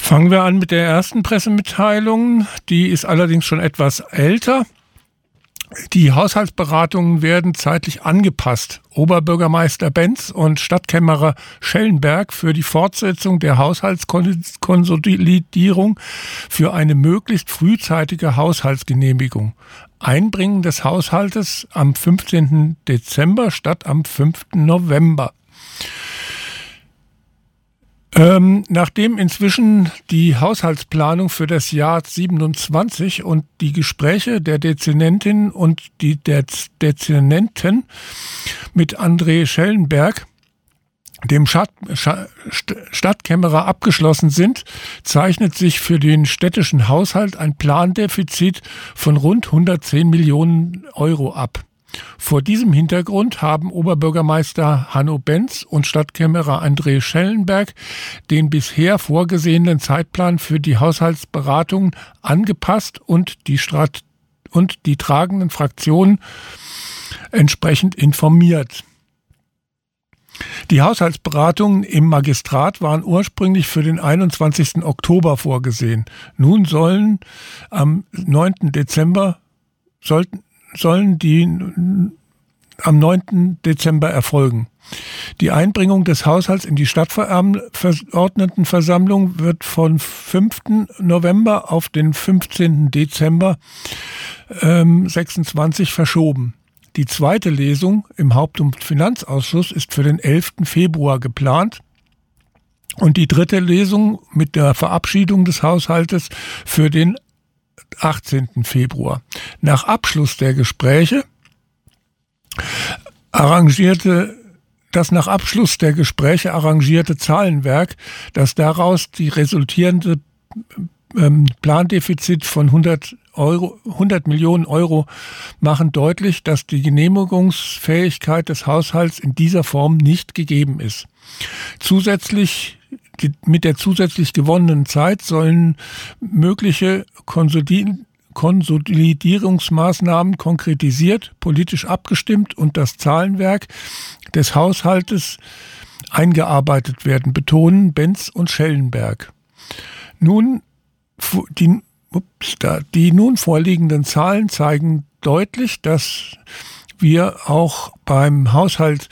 Fangen wir an mit der ersten Pressemitteilung. Die ist allerdings schon etwas älter. Die Haushaltsberatungen werden zeitlich angepasst. Oberbürgermeister Benz und Stadtkämmerer Schellenberg für die Fortsetzung der Haushaltskonsolidierung für eine möglichst frühzeitige Haushaltsgenehmigung. Einbringen des Haushaltes am 15. Dezember statt am 5. November. Nachdem inzwischen die Haushaltsplanung für das Jahr 27 und die Gespräche der Dezernentin und der Dezernenten mit André Schellenberg, dem Stadtkämmerer, abgeschlossen sind, zeichnet sich für den städtischen Haushalt ein Plandefizit von rund 110 Millionen Euro ab. Vor diesem Hintergrund haben Oberbürgermeister Hanno Benz und Stadtkämmerer André Schellenberg den bisher vorgesehenen Zeitplan für die Haushaltsberatungen angepasst und die tragenden Fraktionen entsprechend informiert. Die Haushaltsberatungen im Magistrat waren ursprünglich für den 21. Oktober vorgesehen. Nun sollen am 9. Dezember am 9. Dezember erfolgen. Die Einbringung des Haushalts in die Stadtverordnetenversammlung wird von 5. November auf den 15. Dezember 26 verschoben. Die zweite Lesung im Haupt- und Finanzausschuss ist für den 11. Februar geplant und die dritte Lesung mit der Verabschiedung des Haushaltes für den 18. Februar. Nach Abschluss der Gespräche arrangierte Zahlenwerk, das daraus die resultierende Plandefizit von 100 Millionen Euro machen deutlich, dass die Genehmigungsfähigkeit des Haushalts in dieser Form nicht gegeben ist. Mit der zusätzlich gewonnenen Zeit sollen mögliche Konsolidierungsmaßnahmen konkretisiert, politisch abgestimmt und das Zahlenwerk des Haushaltes eingearbeitet werden, betonen Benz und Schellenberg. Die nun vorliegenden Zahlen zeigen deutlich, dass wir auch beim Haushalt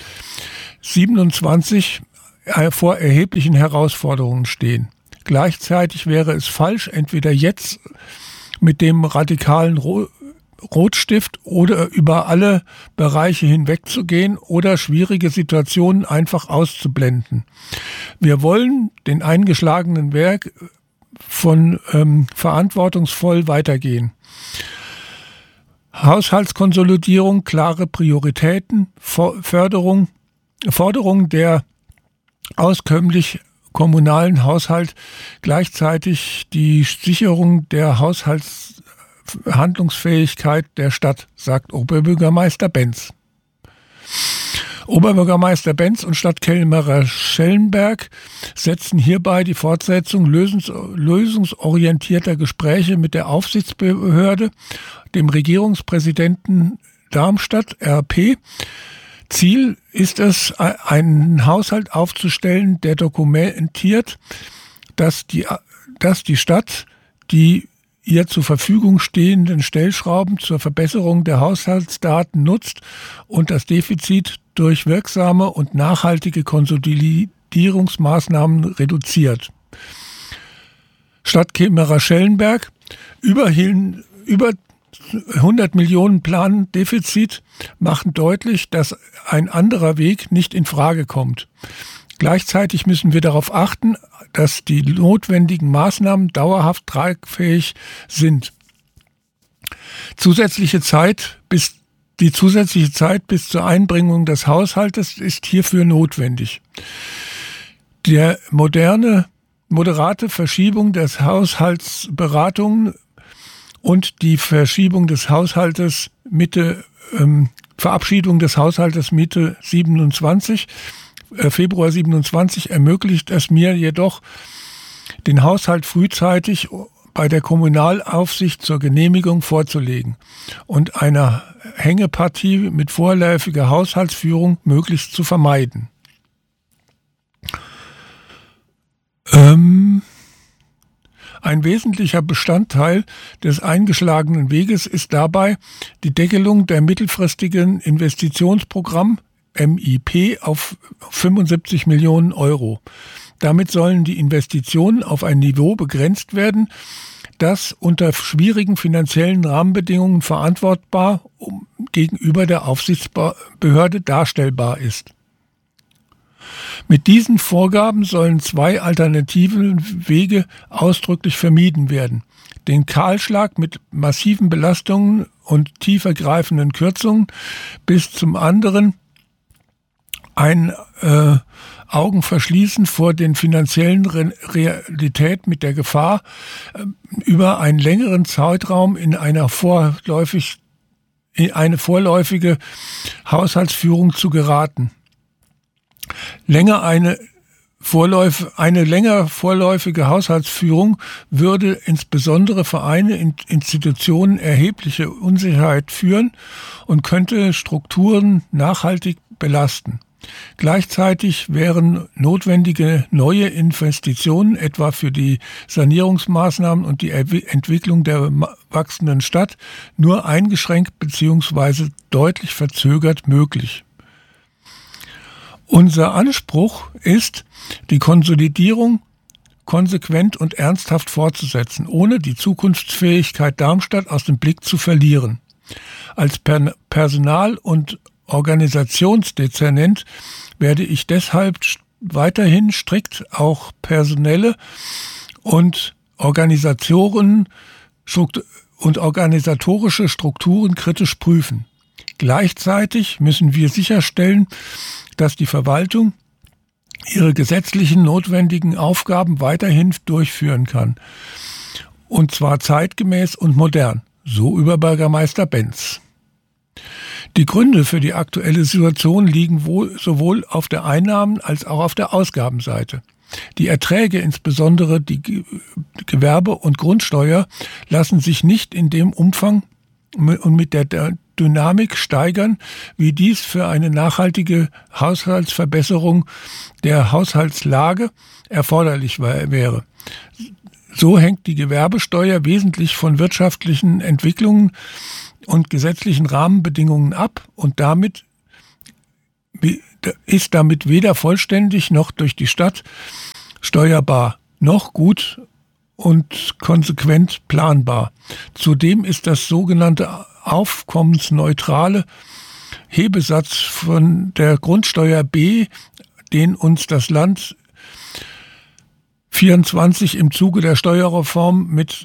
27 vor erheblichen Herausforderungen stehen. Gleichzeitig wäre es falsch, entweder jetzt mit dem radikalen Rotstift oder über alle Bereiche hinwegzugehen oder schwierige Situationen einfach auszublenden. Wir wollen den eingeschlagenen Weg von verantwortungsvoll weitergehen. Haushaltskonsolidierung, klare Prioritäten, Forderung der auskömmlich kommunalen Haushalt, gleichzeitig die Sicherung der Haushaltshandlungsfähigkeit der Stadt, sagt Oberbürgermeister Benz. Oberbürgermeister Benz und Stadtkämmerer Schellenberg setzen hierbei die Fortsetzung lösungsorientierter Gespräche mit der Aufsichtsbehörde, dem Regierungspräsidenten Darmstadt, RP. Ziel ist es, einen Haushalt aufzustellen, der dokumentiert, dass die Stadt die ihr zur Verfügung stehenden Stellschrauben zur Verbesserung der Haushaltsdaten nutzt und das Defizit durch wirksame und nachhaltige Konsolidierungsmaßnahmen reduziert. Stadtkämmerer Schellenberg: über 100 Millionen Plandefizit machen deutlich, dass ein anderer Weg nicht in Frage kommt. Gleichzeitig müssen wir darauf achten, dass die notwendigen Maßnahmen dauerhaft tragfähig sind. Die zusätzliche Zeit bis zur Einbringung des Haushaltes ist hierfür notwendig. Der moderate Verschiebung des Haushaltsberatungen und die Verschiebung des Haushaltes Verabschiedung des Haushaltes Mitte Februar 27 ermöglicht es mir jedoch, den Haushalt frühzeitig bei der Kommunalaufsicht zur Genehmigung vorzulegen und eine Hängepartie mit vorläufiger Haushaltsführung möglichst zu vermeiden. Ein wesentlicher Bestandteil des eingeschlagenen Weges ist dabei die Deckelung der mittelfristigen Investitionsprogramm MIP auf 75 Millionen Euro. Damit sollen die Investitionen auf ein Niveau begrenzt werden, das unter schwierigen finanziellen Rahmenbedingungen verantwortbar gegenüber der Aufsichtsbehörde darstellbar ist. Mit diesen Vorgaben sollen zwei alternative Wege ausdrücklich vermieden werden. Den Kahlschlag mit massiven Belastungen und tiefergreifenden Kürzungen bis zum anderen ein Augenverschließen vor den finanziellen Realität mit der Gefahr, über einen längeren Zeitraum in eine vorläufige Haushaltsführung zu geraten. Eine länger vorläufige Haushaltsführung würde insbesondere Vereine und Institutionen erhebliche Unsicherheit führen und könnte Strukturen nachhaltig belasten. Gleichzeitig wären notwendige neue Investitionen, etwa für die Sanierungsmaßnahmen und die Entwicklung der wachsenden Stadt, nur eingeschränkt bzw. deutlich verzögert möglich. Unser Anspruch ist, die Konsolidierung konsequent und ernsthaft fortzusetzen, ohne die Zukunftsfähigkeit Darmstadt aus dem Blick zu verlieren. Als Personal- und Organisationsdezernent werde ich deshalb weiterhin strikt auch personelle und organisatorische Strukturen kritisch prüfen. Gleichzeitig müssen wir sicherstellen, dass die Verwaltung ihre gesetzlichen notwendigen Aufgaben weiterhin durchführen kann. Und zwar zeitgemäß und modern, so Oberbürgermeister Benz. Die Gründe für die aktuelle Situation liegen sowohl auf der Einnahmen- als auch auf der Ausgabenseite. Die Erträge, insbesondere die Gewerbe- und Grundsteuer, lassen sich nicht in dem Umfang und mit der Dynamik steigern, wie dies für eine nachhaltige Haushaltsverbesserung der Haushaltslage erforderlich wäre. So hängt die Gewerbesteuer wesentlich von wirtschaftlichen Entwicklungen und gesetzlichen Rahmenbedingungen ab und ist damit weder vollständig noch durch die Stadt steuerbar, noch gut und konsequent planbar. Zudem ist das sogenannte aufkommensneutrale Hebesatz von der Grundsteuer B, den uns das Land 24 im Zuge der Steuerreform mit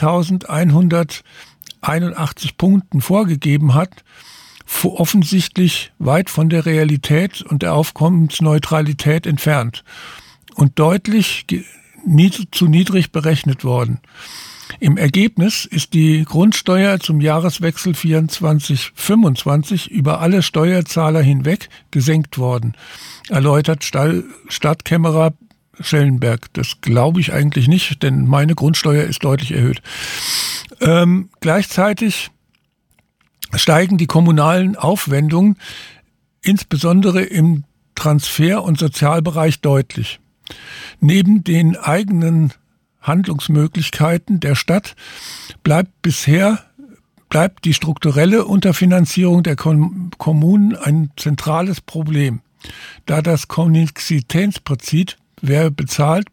1181 Punkten vorgegeben hat, offensichtlich weit von der Realität und der Aufkommensneutralität entfernt und deutlich zu niedrig berechnet worden. Im Ergebnis ist die Grundsteuer zum Jahreswechsel 24/25 über alle Steuerzahler hinweg gesenkt worden, erläutert Stadtkämmerer Schellenberg. Das glaube ich eigentlich nicht, denn meine Grundsteuer ist deutlich erhöht. Gleichzeitig steigen die kommunalen Aufwendungen, insbesondere im Transfer- und Sozialbereich, deutlich. Neben den eigenen Handlungsmöglichkeiten der Stadt bleibt die strukturelle Unterfinanzierung der Kommunen ein zentrales Problem, da das Konnexitätsprinzip, wer bestellt,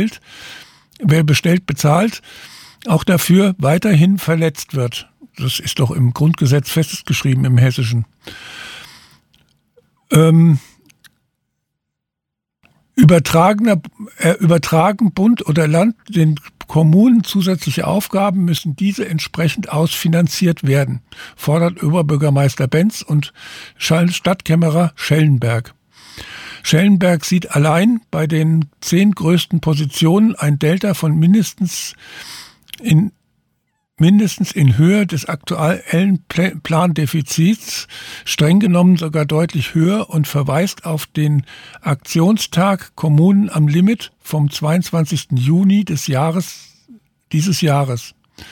bezahlt, auch dafür weiterhin verletzt wird. Das ist doch im Grundgesetz festgeschrieben, im Hessischen. Übertragen Bund oder Land den Kommunen zusätzliche Aufgaben, müssen diese entsprechend ausfinanziert werden, fordert Oberbürgermeister Benz und Stadtkämmerer Schellenberg. Schellenberg sieht allein bei den 10 größten Positionen ein Delta von mindestens in Höhe des aktuellen Plandefizits, streng genommen sogar deutlich höher, und verweist auf den Aktionstag Kommunen am Limit vom 22. Juni dieses Jahres.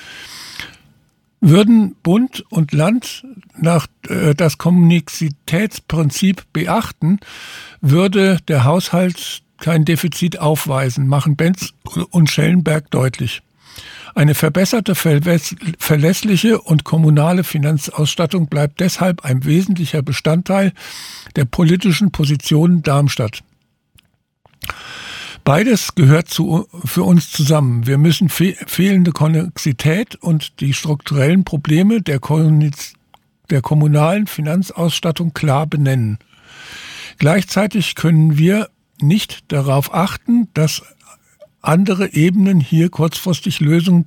Würden Bund und Land das Konnexitätsprinzip beachten, würde der Haushalt kein Defizit aufweisen, machen Benz und Schellenberg deutlich. Eine verbesserte, verlässliche und kommunale Finanzausstattung bleibt deshalb ein wesentlicher Bestandteil der politischen Positionen Darmstadt. Beides gehört für uns zusammen. Wir müssen fehlende Konnexität und die strukturellen Probleme der kommunalen Finanzausstattung klar benennen. Gleichzeitig können wir nicht darauf achten, dass andere Ebenen hier kurzfristig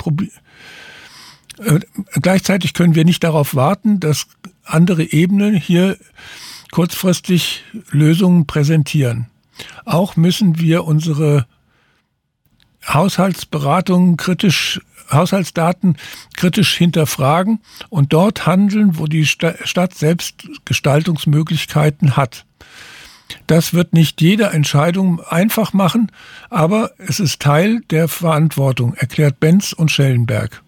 Gleichzeitig können wir nicht darauf warten, dass andere Ebenen hier kurzfristig Lösungen präsentieren. Auch müssen wir unsere Haushaltsdaten kritisch hinterfragen und dort handeln, wo die Stadt selbst Gestaltungsmöglichkeiten hat. Das wird nicht jede Entscheidung einfach machen, aber es ist Teil der Verantwortung, erklärt Benz und Schellenberg.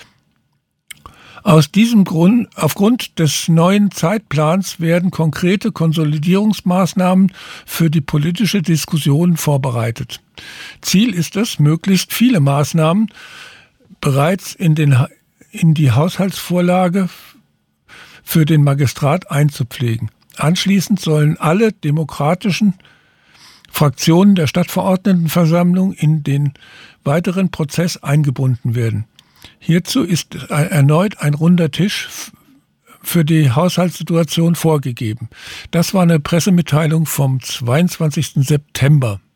Aufgrund des neuen Zeitplans werden konkrete Konsolidierungsmaßnahmen für die politische Diskussion vorbereitet. Ziel ist es, möglichst viele Maßnahmen bereits in die Haushaltsvorlage für den Magistrat einzupflegen. Anschließend sollen alle demokratischen Fraktionen der Stadtverordnetenversammlung in den weiteren Prozess eingebunden werden. Hierzu ist erneut ein runder Tisch für die Haushaltssituation vorgegeben. Das war eine Pressemitteilung vom 22. September.